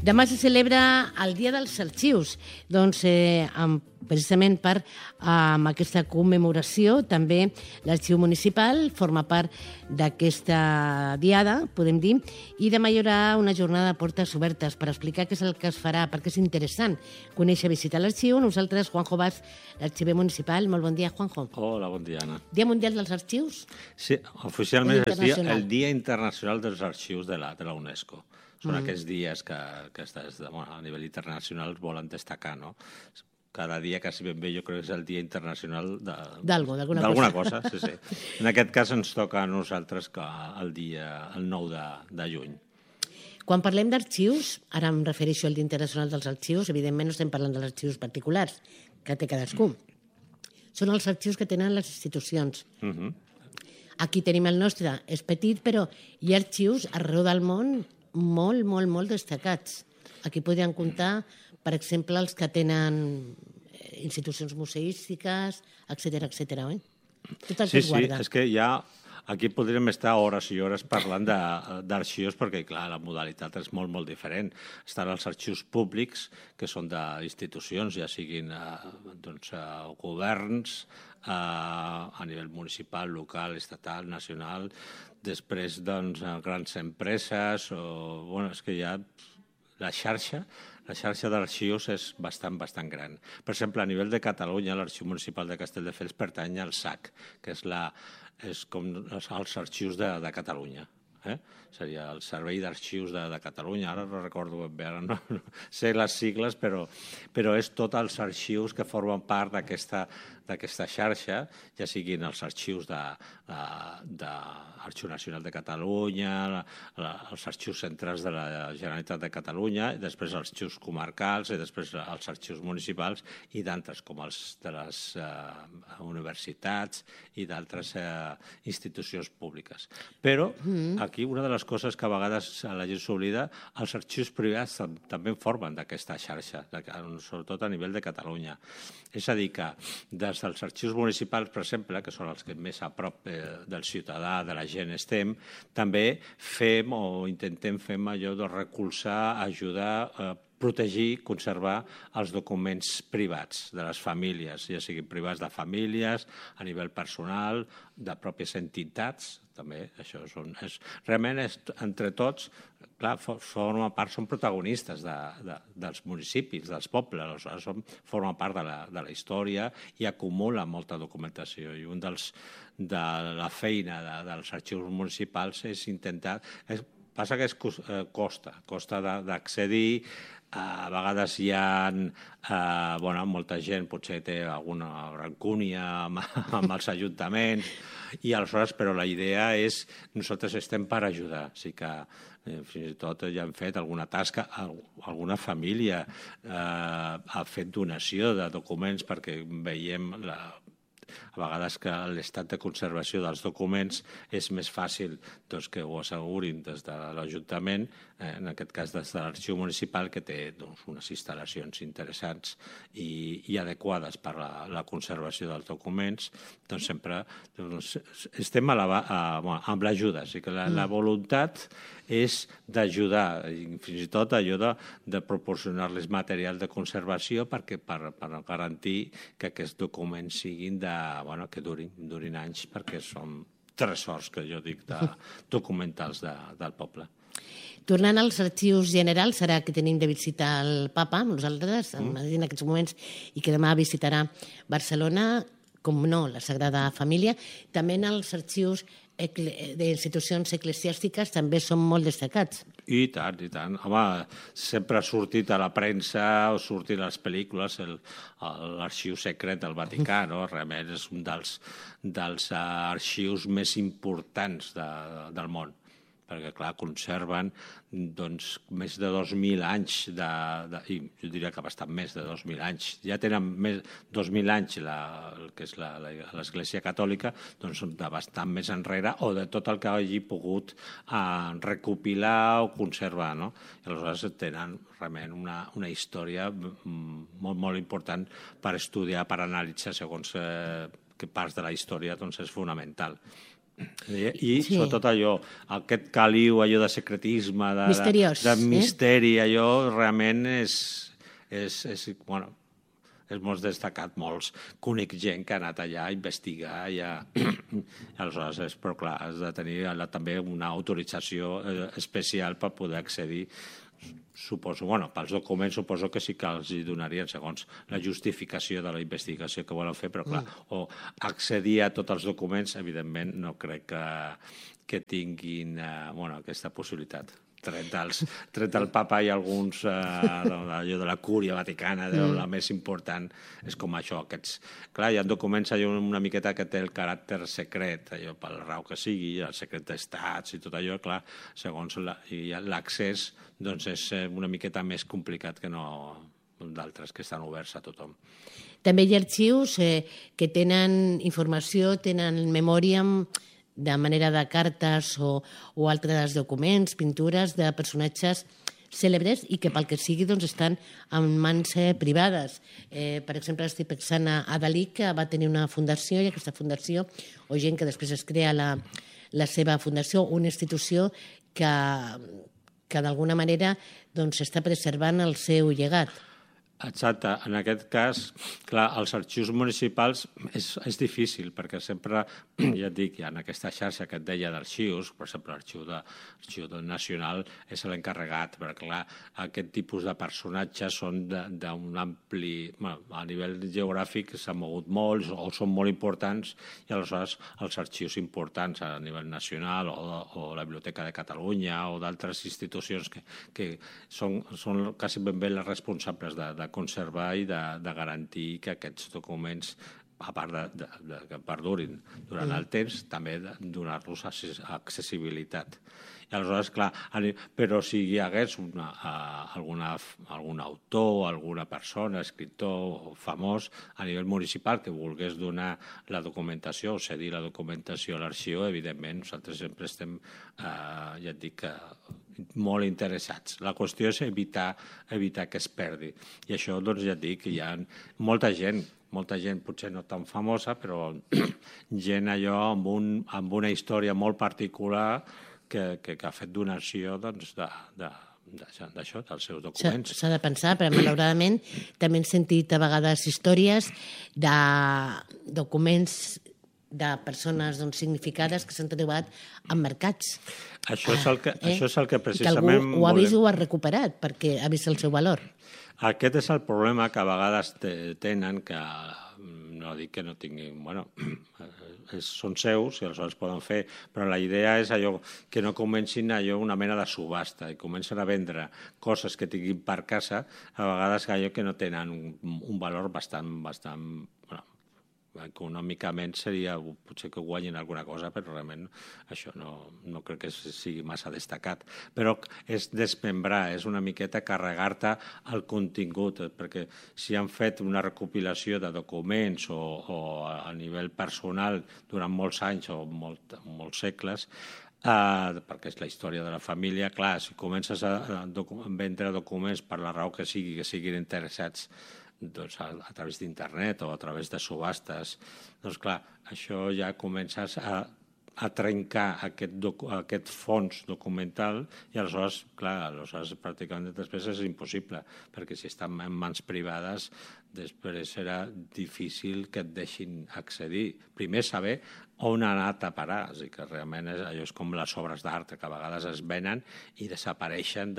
Demà se celebra el Dia dels Arxius, doncs precisament amb aquesta commemoració també l'Arxiu Municipal forma part d'aquesta diada, podem dir, i demà hi haurà una jornada de portes obertes per explicar què és el que es farà, perquè és interessant conèixer i visitar l'arxiu. Nosaltres, Juanjo Vaz, l'arxiver municipal. Molt bon dia, Juanjo. Hola, bon dia, Anna. Dia Mundial dels Arxius? Sí, oficialment és el Dia Internacional dels Arxius de la UNESCO. Són aquests dies que a nivell internacional volen destacar, no? Cada dia, quasi ben bé, jo crec que és el Dia Internacional d'alguna cosa. Sí. En aquest cas ens toca a nosaltres el 9 de juny. Quan parlem d'arxius, ara em refereixo al Dia Internacional dels Arxius, evidentment no estem parlant dels arxius particulars, que té cadascú. Són els arxius que tenen les institucions. Aquí tenim el nostre, és petit, però hi ha arxius arreu del món molt destacats. Aquí podríem comptar, per exemple, els que tenen institucions museístiques, etcètera, oi? Sí, és que ja aquí podríem estar hores i hores parlant d'arxius perquè, clar, la modalitat és molt diferent. Estan els arxius públics, que són d'institucions, ja siguin governs, a nivell municipal, local, estatal, nacional, després, grans empreses, és que ja la xarxa d'arxius és bastant gran. Per exemple, a nivell de Catalunya, l'Arxiu Municipal de Castelldefels pertany al SAC, que és com els arxius de Catalunya. Seria el Servei d'Arxius de Catalunya, ara no recordo ben bé, ara no sé les sigles, però és tots els arxius que formen part d'aquesta xarxa, ja siguin els arxius de l'Arxiu Nacional de Catalunya, els arxius centrals de la Generalitat de Catalunya, i després els arxius comarcals, i després els arxius municipals, i d'altres, com els de les universitats i d'altres institucions públiques. Però aquí una de les coses que a vegades la gent s'oblida, els arxius privats també formen d'aquesta xarxa, sobretot a nivell de Catalunya. És a dir, que des dels arxius municipals, per exemple, que són els que més a prop del ciutadà, de la gent estem, també fem o intentem fer allò de recolzar, ajudar, protegir, conservar els documents privats de les famílies, ja siguin privats de famílies, a nivell personal, de pròpies entitats, també, això realment entre tots, clar, són protagonistes dels municipis, dels pobles, formen part de la història i acumulen molta documentació. I de la feina dels arxius municipals és intentar... Passa que costa d'accedir. A vegades hi ha molta gent, potser té alguna rancúnia amb els ajuntaments, i aleshores, però la idea és, nosaltres estem per ajudar, o sigui que fins i tot ja hem fet alguna tasca, alguna família ha fet donació de documents perquè veiem a vegades que l'estat de conservació dels documents és més fàcil que ho assegurin des de l'Ajuntament, en aquest cas des de l'Arxiu Municipal, que té unes instal·lacions interessants i adequades per a la conservació dels documents. Doncs sempre estem amb l'ajuda, o sigui que la voluntat és d'ajudar, fins i tot allò de proporcionar-les material de conservació per garantir que aquests documents siguin que durin anys, perquè són tresors, que jo dic, documentals del poble. Tornant als arxius generals, ara que tenim de visitar el papa, nosaltres, en aquests moments, i que demà visitarà Barcelona, com no, la Sagrada Família, també en els arxius d'institucions eclesiàstiques també són molt destacats. I tant, i tant. Home, sempre ha sortit a la premsa o sortit a les pel·lícules l'arxiu secret del Vaticà, no? Realment és un dels arxius més importants del món, perquè, clar, conserven més de 2.000 anys, i jo diria que bastant més de 2.000 anys. Ja tenen més de 2.000 anys el que és l'Església Catòlica, doncs de bastant més enrere, o de tot el que hagi pogut recopilar o conservar, no? I aleshores tenen realment una història molt important per estudiar, per analitzar segons que parts de la història és fonamental. I sobretot allò, aquest caliu, allò de secretisme, misteriós, de misteri, allò realment bueno, és molt destacat, molts. Conec gent que ha anat allà a investigar, aleshores, però clar, has de tenir també una autorització especial per poder accedir. Suposo, pels documents suposo que sí que els donarien segons la justificació de la investigació que volen fer, però clar, o accedir a tots els documents, evidentment no crec que tinguin aquesta possibilitat. Tret el papa i alguns allò de la cúria vaticana, la més important és com això. Clar, hi ha documents una miqueta que té el caràcter secret, allò pel rau que sigui, el secret d'estats i tot allò, clar, segons l'accés doncs és una miqueta més complicat que no d'altres que estan oberts a tothom. També hi ha arxius que tenen informació, tenen memòria de manera de cartes o altres documents, pintures de personatges cèlebres i que pel que sigui estan en mans privades. Per exemple, estic pensant a Dalí, que va tenir una fundació, i aquesta fundació, o gent que després es crea la seva fundació, una institució que d'alguna manera està preservant el seu llegat. Exacte. En aquest cas, clar, els arxius municipals és difícil, perquè sempre, ja et dic, hi ha aquesta xarxa que et deia d'arxius, per exemple, l'arxiu nacional és l'encarregat, perquè clar, aquest tipus de personatges són d'un ampli... A nivell geogràfic s'han mogut molts o són molt importants, i aleshores els arxius importants a nivell nacional o la Biblioteca de Catalunya o d'altres institucions que són quasi ben bé les responsables de conservar i de garantir que aquests documents, a part que perdurin durant el temps, també donar-los accessibilitat. I aleshores, clar, però si hi hagués algun autor, alguna persona, escriptor famós a nivell municipal que volgués donar la documentació o cedir la documentació a l'arxiu, evidentment, nosaltres sempre estem, ja et dic, molt interessats. La qüestió és evitar que es perdi. I això, doncs, ja et dic, hi ha molta gent, potser no tan famosa, però gent allò amb una història molt particular que ha fet donació d'això, dels seus documents. S'ha de pensar, però malauradament també hem sentit a vegades històries de documents de persones significades que s'han trobat en mercats. Això és el que precisament... Que algú ho ha vist o ho ha recuperat perquè ha vist el seu valor. Aquest és el problema que a vegades tenen, que no dic que no tinguin... són seus i aleshores poden fer, però la idea és allò que no comencin una mena de subhasta i comencen a vendre coses que tinguin per casa, a vegades allò que no tenen un valor bastant econòmicament seria potser que guanyin alguna cosa, però realment això no crec que sigui massa destacat. Però és desmembrar, és una miqueta carregar-te el contingut, perquè si han fet una recopilació de documents o a nivell personal durant molts anys o molts segles, perquè és la història de la família, clar, si comences a vendre documents per la raó que siguin interessats a través d'internet o a través de subhastes, doncs clar, això ja comences a trencar aquest fons documental i aleshores, clar, pràcticament després és impossible, perquè si estan en mans privades després serà difícil que et deixin accedir. Primer saber on ha anat a parar, és a dir, que realment allò és com les obres d'art, que a vegades es venen i desapareixen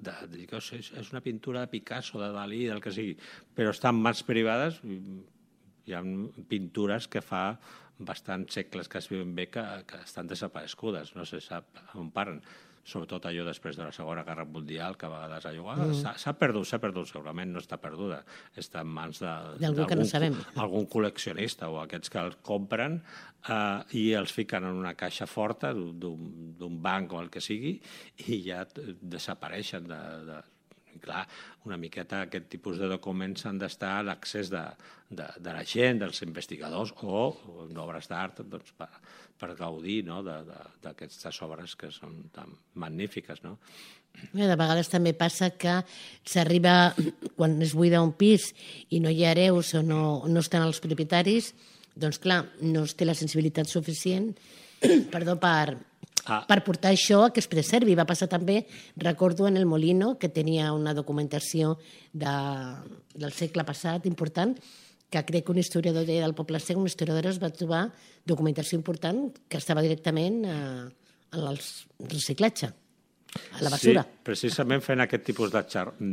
és una pintura de Picasso, de Dalí, del que sigui, però està en mans privades. Hi ha pintures que fa bastants segles que es viuen bé que estan desaparegudes, no se sap on paren. Sobretot allò després de la Segona Guerra Mundial, que a vegades allò s'ha perdut, segurament no està perduda, està en mans d'algun col·leccionista o aquests que els compren i els fiquen en una caixa forta d'un banc o el que sigui i ja desapareixen clar, una miqueta aquest tipus de documents han d'estar a l'accés de la gent, dels investigadors o d'obres d'art per gaudir d'aquestes obres que són tan magnífiques. De vegades també passa que s'arriba, quan es buida un pis i no hi ha hereus o no estan els propietaris, doncs clar, no es té la sensibilitat suficient perdó, per portar això a que es preservi. Va passar també, recordo, en el Molino, que tenia una documentació del segle passat important, que crec que un historiador del Poble Sec, un historiador es va trobar documentació important que estava directament en el reciclatge, a la basura. Sí, precisament fent aquest tipus de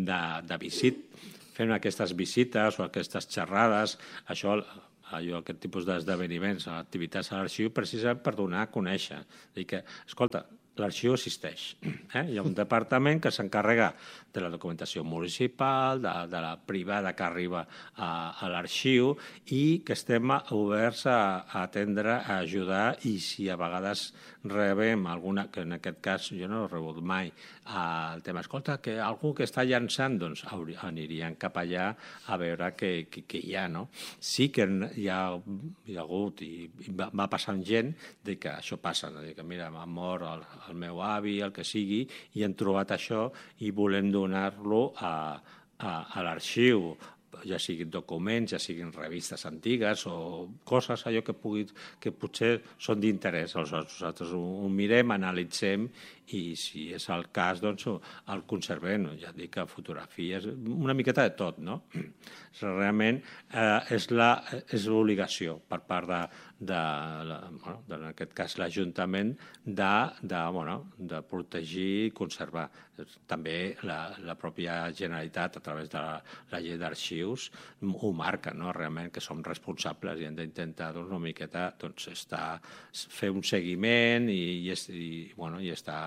fent aquestes visites o aquestes xerrades, aquest tipus d'esdeveniments, activitats a l'arxiu, precisament per donar a conèixer. Dir que, escolta, l'arxiu existeix. Hi ha un departament que s'encarrega de la documentació municipal, de la privada que arriba a l'arxiu i que estem oberts a atendre, a ajudar i si a vegades rebem alguna, que en aquest cas jo no he rebut mai, el tema, escolta, que algú que està llançant, doncs anirien cap allà a veure què hi ha, no? Sí que hi ha hagut i va passant gent de que això passa, de que mira, m'ha mort el meu avi, el que sigui, i hem trobat això i volem donar-lo a l'arxiu, ja siguin documents, ja siguin revistes antigues o coses allò que potser són d'interès. Nosaltres ho mirem, analitzem i si és el cas, doncs el conservem. Ja dic que fotografies, una miqueta de tot, no? Realment és l'obligació per part en aquest cas l'Ajuntament de protegir i conservar. També la pròpia Generalitat, a través de la llei d'arxius, ho marca, realment, que som responsables i hem d'intentar una miqueta fer un seguiment i estar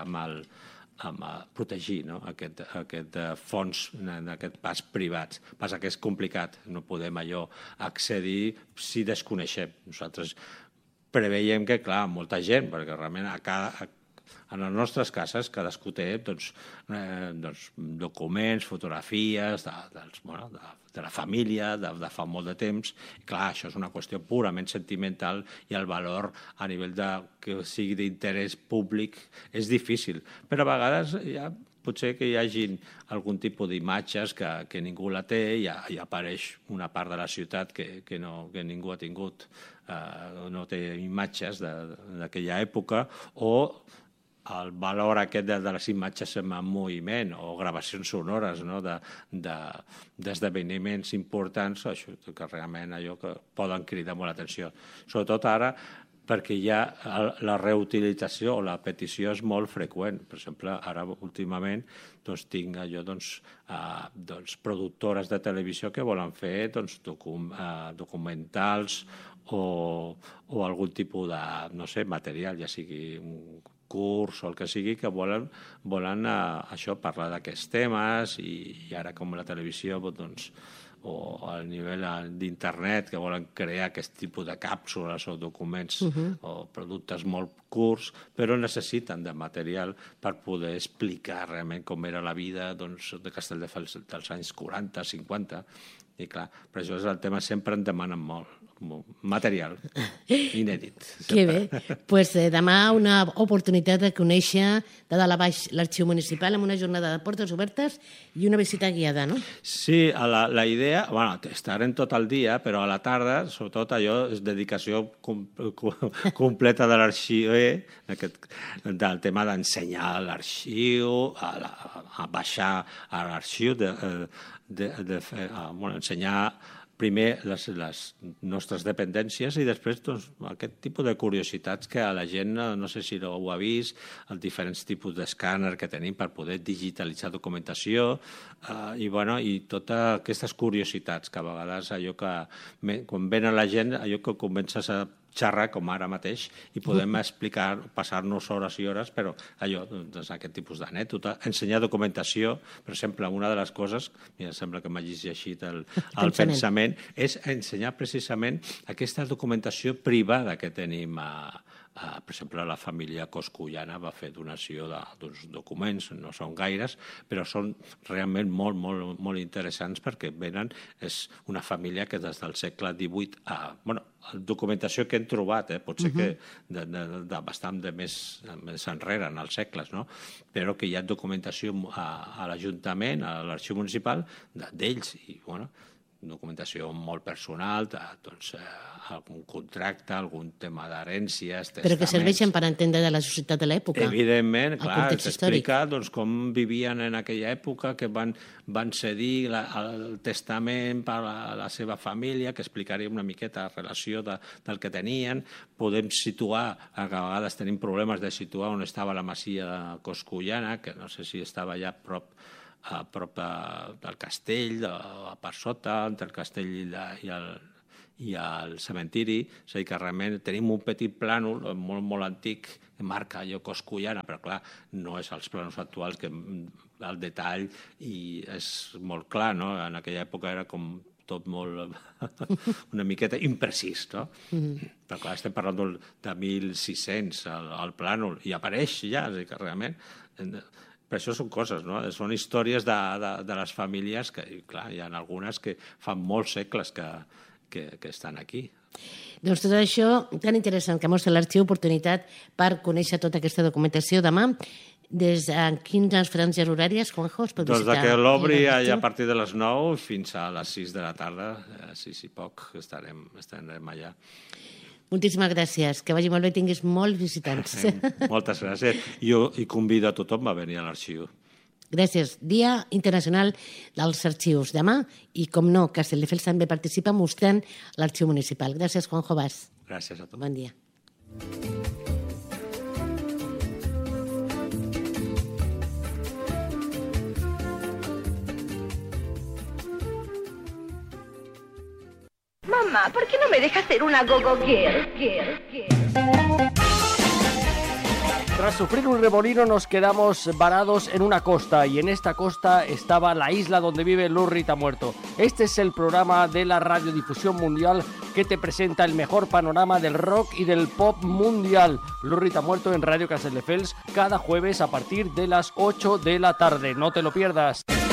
protegir aquest fons d'aquest pas privats. Passa que és complicat, no podem allò accedir si desconeixem. Nosaltres preveiem que, clar, molta gent, perquè realment en les nostres cases cadascú té documents, fotografies de la família de fa molt de temps. I clar, això és una qüestió purament sentimental i el valor a nivell que sigui d'interès públic és difícil. Però a vegades potser que hi hagi algun tipus d'imatges que ningú la té i apareix una part de la ciutat que ningú ha tingut, no té imatges d'aquella època, o el valor aquest de les imatges en moviment o gravacions sonores d'esdeveniments importants, això que realment allò que poden cridar molt l'atenció. Sobretot ara, perquè ja la reutilització o la petició és molt freqüent. Per exemple, ara últimament tinc productores de televisió que volen fer documentals o algun tipus de material, ja sigui un curs o el que sigui, que volen parlar d'aquests temes i ara com la televisió o a nivell d'internet que volen crear aquest tipus de càpsules o documents o productes molt curts, però necessiten de material per poder explicar realment com era la vida de Castelldefels dels anys 40, 50, i clar, per això és el tema, sempre en demanen molt material inèdit. Que bé. Doncs demà una oportunitat de conèixer de dalt a baix l'arxiu municipal amb una jornada de portes obertes i una visita guiada, no? Sí, la idea, estarem tot el dia, però a la tarda, sobretot allò, és dedicació completa de l'arxiu, del tema d'ensenyar l'arxiu, a baixar a l'arxiu, ensenyar primer les nostres dependències i després aquest tipus de curiositats que a la gent, no sé si ho ha vist, els diferents tipus d'escàner que tenim per poder digitalitzar documentació i totes aquestes curiositats que a vegades quan ven a la gent allò que comences a xerrar com ara mateix i podem explicar, passar-nos hores i hores, però allò, aquest tipus d'anècdota, ensenyar documentació, per exemple, una de les coses, em sembla que m'ha llegit el pensament, és ensenyar precisament aquesta documentació privada que tenim per exemple, la família Coscullana va fer donació d'uns documents, no són gaires, però són realment molt, molt, molt interessants perquè és una família que des del segle XVIII documentació que hem trobat, potser que de bastant més enrere, en els segles, però que hi ha documentació a l'Ajuntament, a l'Arxiu Municipal, d'ells, i documentació molt personal, doncs, algun contracte, algun tema d'herències, testaments... Però que serveixen per entendre de la societat de l'època. Evidentment, clar, t'explica com vivien en aquella època, que van cedir el testament per a la seva família, que explicaria una miqueta la relació del que tenien. Podem situar, a vegades tenim problemes de situar on estava la masia de Coscullana, que no sé si estava allà a prop del castell, a part sota, entre el castell i el cementiri. És a dir, que realment tenim un petit plànol molt, molt antic que marca allò Coscullana, però clar, no és els plànols actuals, que el detall i és molt clar, no? En aquella època era com tot molt, una miqueta imprecís, no? Però clar, estem parlant de 1600 al plànol, i apareix ja, és a dir, que realment... Per això són coses, no? Són històries de les famílies que, clar, hi ha algunes que fan molts segles que estan aquí. Doncs tot això tan interessant que mostra l'Arxiu, oportunitat per conèixer tota aquesta documentació demà. Des de quines franges horàries, Juanjo, es pot visitar? Doncs que l'obri a partir de les 9 fins a les 6 de la tarda, 6 i poc, estarem allà. Moltíssimes gràcies, que vagi molt bé i tinguis molts visitants. Moltes gràcies. Jo convido a tothom a venir a l'Arxiu. Gràcies. Dia Internacional dels Arxius. Demà, i com no, Castelldefels també participa mostrant l'Arxiu Municipal. Gràcies, Juanjo Bas. Gràcies a tu. Bon dia. Mamá, ¿por qué no me dejas ser una go-go girl? Tras sufrir un remolino nos quedamos varados en una costa, y en esta costa estaba la isla donde vive Lurrita Muerto. Este es el programa de la radiodifusión mundial que te presenta el mejor panorama del rock y del pop mundial. Lurrita Muerto en Radio Castelldefels cada jueves a partir de las 8 de la tarde. No te lo pierdas.